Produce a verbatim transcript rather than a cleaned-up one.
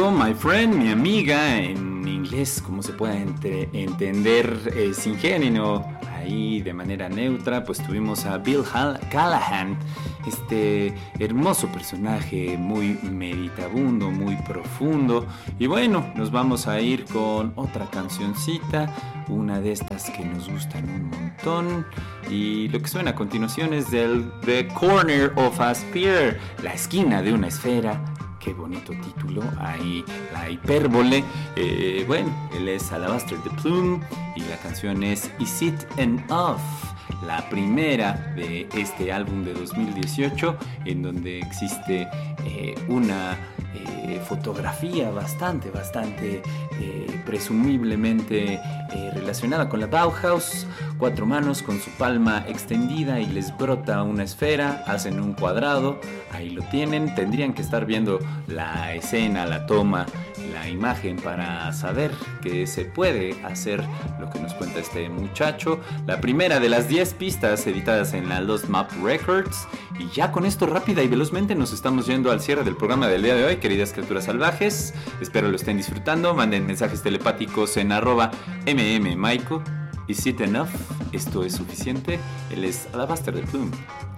hello, my friend, mi amiga, en inglés, como se pueda entre, entender eh, sin género, ahí de manera neutra, pues tuvimos a Bill Hall- Callahan, este hermoso personaje muy meditabundo, muy profundo. Y bueno, nos vamos a ir con otra cancioncita, una de estas que nos gustan un montón. Y lo que suena a continuación es del The Corner of a Sphere, la esquina de una esfera. Qué bonito título, ahí la hipérbole. Eh, bueno, él es Alabaster the Plume y la canción es Is It Enough, la primera de este álbum de dos mil dieciocho, en donde existe eh, una eh, fotografía bastante, bastante eh, presumiblemente eh, relacionada con la Bauhaus. Cuatro manos con su palma extendida y les brota una esfera, hacen un cuadrado, ahí lo tienen. Tendrían que estar viendo la escena, la toma, la imagen para saber que se puede hacer lo que nos cuenta este muchacho. La primera de las diez pistas editadas en la Lost Map Records. Y ya con esto rápida y velozmente nos estamos yendo al cierre del programa del día de hoy, queridas criaturas salvajes. Espero lo estén disfrutando. Manden mensajes telepáticos en arroba mmmaiko. Is it enough? ¿Esto es suficiente? Él es Alabaster the Plume.